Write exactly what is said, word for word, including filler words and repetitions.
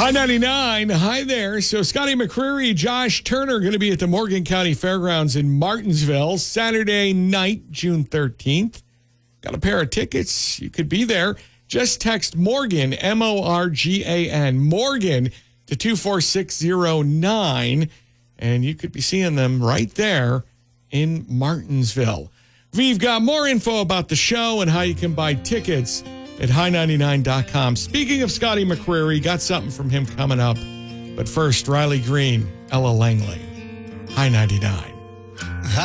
Hi ninety-nine. Hi there. So Scotty McCreery, Josh Turner going to be at the Morgan County Fairgrounds in Martinsville Saturday night, June thirteenth. Got a pair of tickets. You could be there. Just text Morgan, M O R G A N, Morgan to two four six zero nine, and you could be seeing them right there in Martinsville. We've got more info about the show and how you can buy tickets at high ninety-nine dot com. Speaking of Scotty McCreery, got something from him coming up. But first, Riley Green, Ella Langley, High ninety-nine.